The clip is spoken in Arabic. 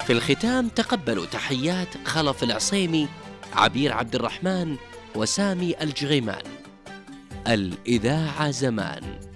في الختام تقبلوا تحيات خلف العصيمي، عبير عبد الرحمن، وسامي الجغيمان. الإذاعة زمان.